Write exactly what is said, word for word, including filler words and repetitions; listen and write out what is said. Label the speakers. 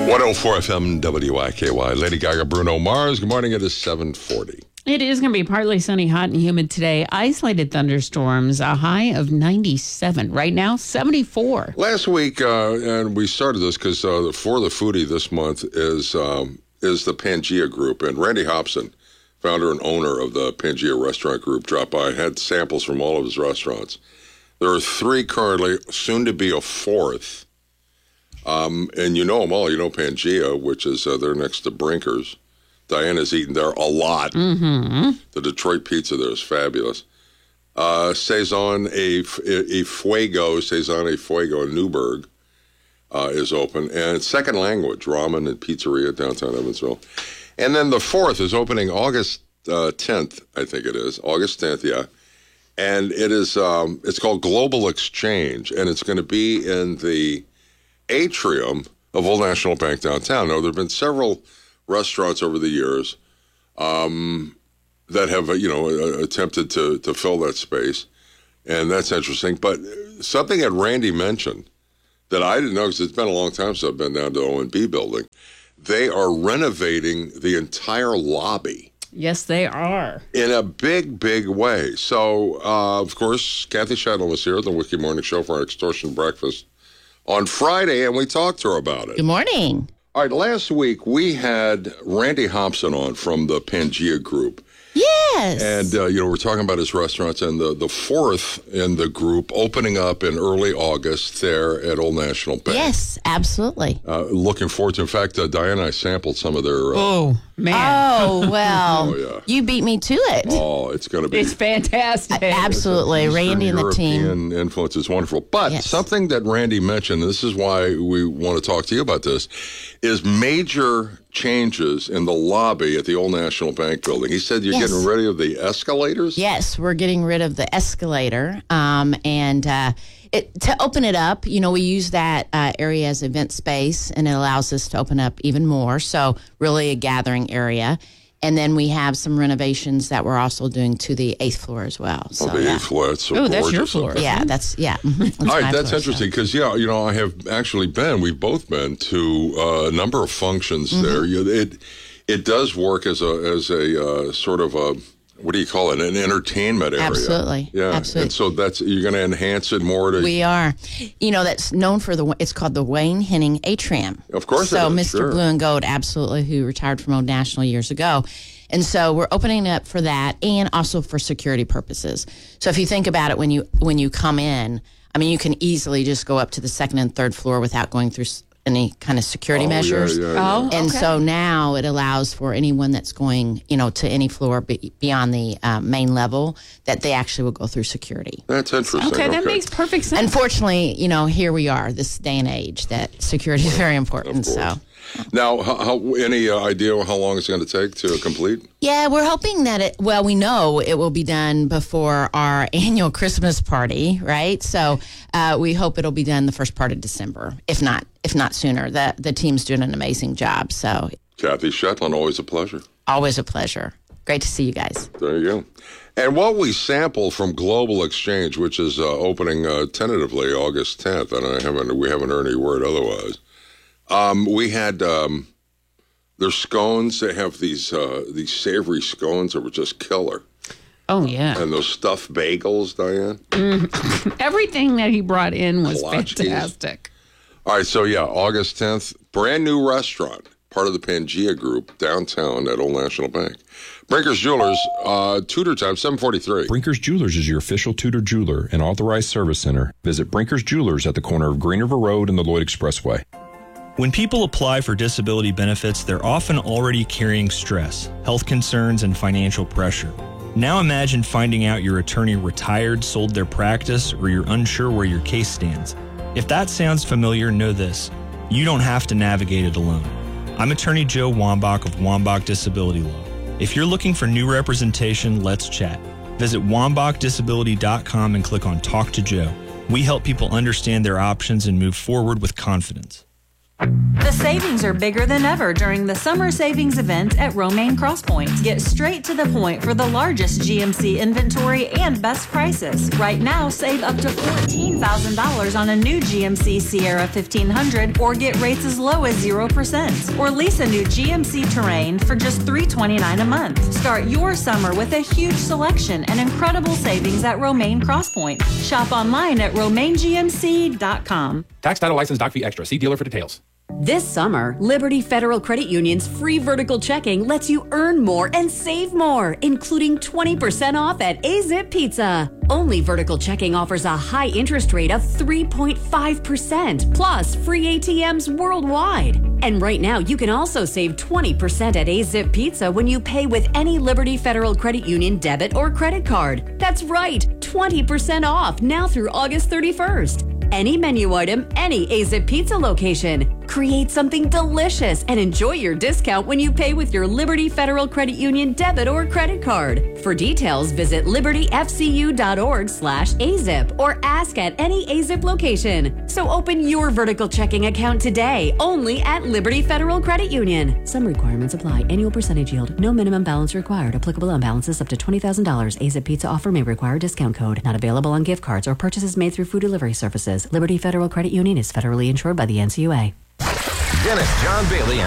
Speaker 1: one oh four F M W I K Y. Lady Gaga, Bruno Mars. Good morning. It is seven forty.
Speaker 2: It is going to be partly sunny, hot, and humid today. Isolated thunderstorms, a high of ninety-seven. Right now, seventy-four.
Speaker 1: Last week, uh, and we started this because uh, For the Foodie this month is um, is the Pangea Group. And Randy Hobson, founder and owner of the Pangea Restaurant Group, dropped by and had samples from all of his restaurants. There are three currently, soon to be a fourth. Um, and you know them all. You know Pangea, which is uh, they're next to Brinker's. Diana's eaten there a lot.
Speaker 2: Mm-hmm.
Speaker 1: The Detroit pizza there is fabulous. Uh, Saison a, a Fuego, Saison a Fuego in Newburgh uh, is open. And Second Language, ramen and pizzeria downtown Evansville. And then the fourth is opening August uh, tenth, I think it is. August tenth, yeah. And it is, um, it's called Global Exchange, and it's going to be in the atrium of Old National Bank downtown. Now, there have been several restaurants over the years um, that have, you know, attempted to, to fill that space, and that's interesting. But something that Randy mentioned that I didn't know, because it's been a long time since I've been down to the O and B building, they are renovating the entire lobby.
Speaker 2: Yes, they are.
Speaker 1: In a big, big way. So, uh, of course, Kathy Shadlin was here at the Wiki Morning Show for our extortion breakfast on Friday, and we talked to her about it.
Speaker 3: Good morning.
Speaker 1: All right, last week we had Randy Hobson on from the Pangea Group.
Speaker 3: Yes.
Speaker 1: And, uh, you know, we're talking about his restaurants, and the, the fourth in the group opening up in early August there at Old National Bank.
Speaker 3: Yes, absolutely.
Speaker 1: Uh, looking forward to it. In fact, uh, Diana and I sampled some of their... Uh,
Speaker 2: oh, man.
Speaker 3: Oh, well,
Speaker 1: oh, yeah.
Speaker 3: You beat me to it.
Speaker 1: Oh, it's going to be...
Speaker 2: It's fantastic.
Speaker 3: Absolutely.
Speaker 1: Eastern
Speaker 3: Randy and the team.
Speaker 1: European influence is wonderful. But
Speaker 3: yes. Something
Speaker 1: that Randy mentioned, and this is why we want to talk to you about this, is major changes in the lobby at the Old National Bank building. He said you're
Speaker 3: yes.
Speaker 1: getting rid of the escalators?
Speaker 3: Yes, we're getting rid of the escalator. Um, and uh, it, to open it up, you know, we use that uh, area as event space, and it allows us to open up even more. So really a gathering area. And then we have some renovations that we're also doing to the eighth floor as well. So,
Speaker 1: oh, the
Speaker 3: yeah.
Speaker 1: eighth floor. That's so
Speaker 2: oh, that's your
Speaker 1: gorgeous.
Speaker 2: floor.
Speaker 3: Yeah, that's, yeah. That's
Speaker 1: All right,
Speaker 3: my
Speaker 1: that's
Speaker 3: floor,
Speaker 1: interesting
Speaker 3: so.
Speaker 1: because, yeah, you know, I have actually been, we've both been to uh, a number of functions mm-hmm. there. You, it it does work as a, as a uh, sort of a, what do you call it, an entertainment area.
Speaker 3: Absolutely.
Speaker 1: Yeah.
Speaker 3: Absolutely.
Speaker 1: And so that's, you're going to enhance it more to...
Speaker 3: We are. You know, that's known for the, it's called the Wayne Henning Atrium.
Speaker 1: Of course
Speaker 3: So
Speaker 1: it is,
Speaker 3: Mister
Speaker 1: sure.
Speaker 3: Blue and Gold, absolutely, who retired from Old National years ago. And so we're opening it up for that and also for security purposes. So if you think about it, when you when you come in, I mean, you can easily just go up to the second and third floor without going through any kind of security
Speaker 1: oh,
Speaker 3: measures.
Speaker 1: Yeah, yeah, yeah.
Speaker 2: Oh,
Speaker 3: And
Speaker 2: okay.
Speaker 3: so now it allows for anyone that's going, you know, to any floor be, beyond the uh, main level that they actually will go through security.
Speaker 1: That's interesting.
Speaker 2: Okay, that makes perfect sense.
Speaker 3: Unfortunately, you know, here we are, this day and age, that security is very important. So.
Speaker 1: Now, how, how, any uh, idea how long it's going to take to complete?
Speaker 3: Yeah, we're hoping that it, well, we know it will be done before our annual Christmas party, right? So uh, we hope it'll be done the first part of December, if not if not sooner. The, the team's doing an amazing job. So
Speaker 1: Kathy Shetland, always a pleasure.
Speaker 3: Always a pleasure. Great to see you guys.
Speaker 1: There you go. And what we sample from Global Exchange, which is uh, opening uh, tentatively August tenth, and I haven't we haven't heard any word otherwise. Um, we had um, their scones. They have these uh, these savory scones that were just killer.
Speaker 2: Oh, yeah.
Speaker 1: And those stuffed bagels, Diane.
Speaker 2: Mm. Everything that he brought in was
Speaker 1: Kolaches.
Speaker 2: fantastic.
Speaker 1: All right, so yeah, August tenth, brand new restaurant, part of the Pangea Group, downtown at Old National Bank. Brinker's Jewelers, uh, Tudor time, seven forty-three.
Speaker 4: Brinker's Jewelers is your official Tudor jeweler and authorized service center. Visit Brinker's Jewelers at the corner of Green River Road and the Lloyd Expressway.
Speaker 5: When people apply for disability benefits, they're often already carrying stress, health concerns, and financial pressure. Now imagine finding out your attorney retired, sold their practice, or you're unsure where your case stands. If that sounds familiar, know this: you don't have to navigate it alone. I'm attorney Joe Wambach of Wambach Disability Law. If you're looking for new representation, let's chat. Visit wambach disability dot com and click on Talk to Joe. We help people understand their options and move forward with confidence.
Speaker 6: The The savings are bigger than ever during the summer savings event at Romaine Crosspoint. Get straight to the point for the largest G M C inventory and best prices. Right now, save up to fourteen thousand dollars on a new G M C Sierra fifteen hundred or get rates as low as zero percent. Or lease a new G M C Terrain for just three hundred twenty-nine dollars a month. Start your summer with a huge selection and incredible savings at Romaine Crosspoint. Shop online at romaine g m c dot com.
Speaker 7: Tax, title, license, doc fee extra. See dealer for details.
Speaker 8: This summer, Liberty Federal Credit Union's free vertical checking lets you earn more and save more, including twenty percent off at A-Zip Pizza. Only vertical checking offers a high interest rate of three point five percent, plus free A T Ms worldwide. And right now, you can also save twenty percent at A-Zip Pizza when you pay with any Liberty Federal Credit Union debit or credit card. That's right, twenty percent off now through August thirty-first. Any menu item, any A-Zip Pizza location. Create something delicious and enjoy your discount when you pay with your Liberty Federal Credit Union debit or credit card. For details, visit libertyfcu.org slash AZIP or ask at any A-Zip location. So open your vertical checking account today, only at Liberty Federal Credit Union. Some requirements apply. Annual percentage yield. No minimum balance required. Applicable on balances up to twenty thousand dollars. A-Zip Pizza offer may require discount code. Not available on gift cards or purchases made through food delivery services. Liberty Federal Credit Union is federally insured by the N C U A.
Speaker 9: Dennis John Bailey